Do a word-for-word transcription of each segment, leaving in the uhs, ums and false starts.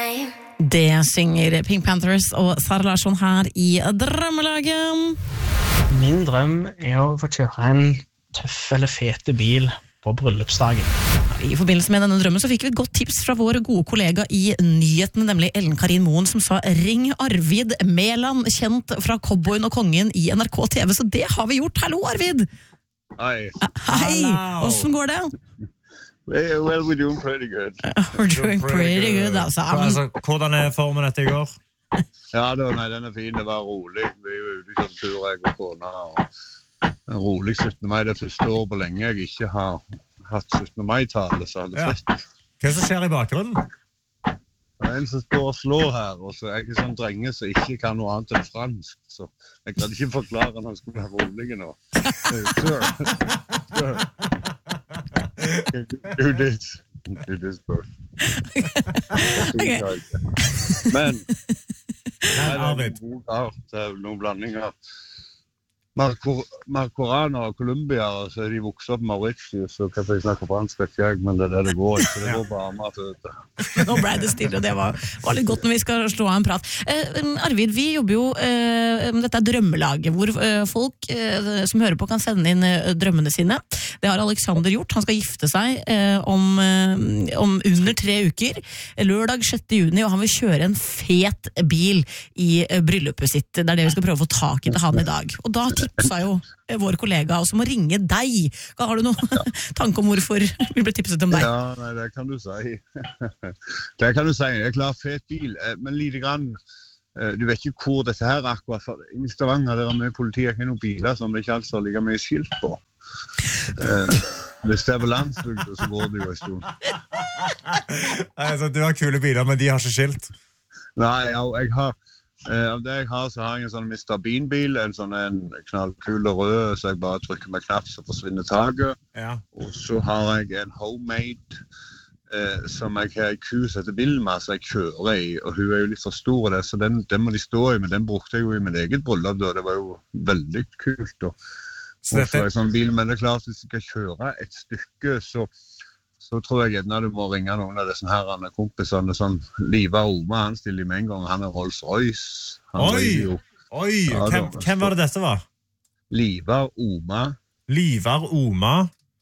Det synger Pink Panthers og Sara Larsson her i Drømmelaget. Min drøm er å få kjøre en tøff eller fete bil på bryllupsdagen. I forbindelse med denne drømmen så fikk vi et godt tips fra vår gode kollega i nyhetene, nemlig Ellen Karin Moen, som sa ring Arvid Meland, kjent fra Cowboyen og Kongen i N R K T V, så det har vi gjort. Hallo Arvid! Hei. Hei, hvordan går det? Well, we're doing pretty good. Uh, we're doing pretty, pretty good, altså. altså. Hvordan er formen etter i går? Ja, da, nei, den er fin, det var rolig. Vi er ute i tur, jeg og kona, og en rolig syttende mai, det første år på lenge jeg ikke har hatt syttende mai-tale, så hadde det fritt. Hva som skjer i bakgrunnen? Det er en som står og slår her, og så er jeg sånn drenge som ikke kan noe annet enn fransk, så jeg kan ikke forklare når han skulle være rolig nå. Sir, sir. Do this. Do this, bro. Okay. Men Nei, Arvid. Det er noen blandinger. Marcorana og Colombier, så er de vokset opp med Mauritius, så kan jeg snakke fransk, vet jeg, men det er det det går ikke, så det går bare med til dette. Nå ble det stille, og det var, var litt godt når vi skal slå av en prat. Eh, Arvid, vi jobber jo, eh, dette er Drømmelaget, hvor eh, folk eh, som hører på kan sende inn eh, drømmene sine. Det har Alexander gjort, han skal gifte seg eh, om, eh, om under tre uker, lørdag sjette juni, og han vil kjøre en fet bil i eh, bryllupet sitt. Det er det vi skal prøve å få tak i til han i dag. Og da tipsa jo vår kollega også om å ringe deg. Har du noen tanke om hvorfor vi ble tipset om deg? Ja, nei, det kan du si. Det kan du si. Det er klart fet bil, men lite grann, du vet ikke hvor dette her er akkurat. For i Stavanger, der er med politiet, ikke noen biler som det ikke altså har ligget mye skilt på. Hvis det er på landsbygd, så går det jo en stund. Altså, du har kule biler, men de har ikke skilt. Nei, ja, jeg har Uh, av det jeg har, så har jeg en sånn mister Bean-bil, en sånn en knallkul og rød, så jeg bare trykker med knapp, så forsvinner taget. Ja. Og så har jeg en homemade, uh, som jeg har i kus etter Vilma, så jeg kjører i, og hun er jo litt for stor av det, så den, den må de stå i, men den brukte jeg jo i min eget bryllup, da. Det var jo veldig kult. Og, så dette... og så er det sånn bil, men det er klart, hvis jeg skal kjøre et stykke, så... så tror jeg gjerne du må ringe noen av disse her kompisene, sånn Liva Oma, han stiller med en gang, han er Rolls-Royce. Oi, jo, oi, ja, hvem, da, hvem var det dette var? Liva Oma. Liva Oma.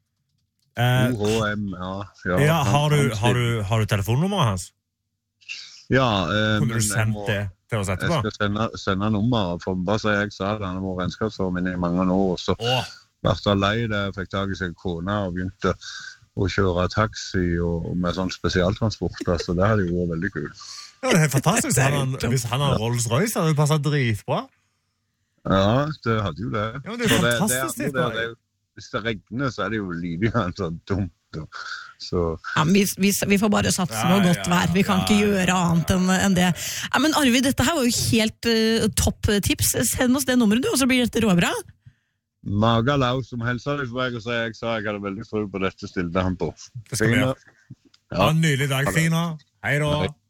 Eh, O H M, ja. Ja, ja har, du, har, du, har du telefonnummeret hans? Ja. Eh, Kunne du sendt må, det til oss etterpå? Jeg skal sende, sende nummeret, for bare så jeg sa det, han har vært regnskapsform i mange år, og så Åh. vært alene der, fikk tak i seg kone og begynte å kjøre taxi og med sånn spesialtransport, så det hadde jo vært veldig kul. Ja, det er fantastisk. Han, hvis han har Rolls-Royce, hadde det passet dritbra. Ja, det hadde jo det. Ja, det er jo fantastisk. Det, det, det, det, hvis det regner, så er det jo livet sånn dumt. Så. Ja, vi, vi, vi får bare satse på ja, godt ja, vær. Vi kan ja, ikke gjøre annet enn, enn det. Ja, men Arvid, dette her var jo helt uh, topp tips. Send oss det nummeret du, og så blir dette råbra. Maga Lau som helser deg for meg og sier jeg sa jeg hadde veldig tro på dette, stilte han på. Det skal vi gjøre. Ja, en nylig dag, Fina. Hei da.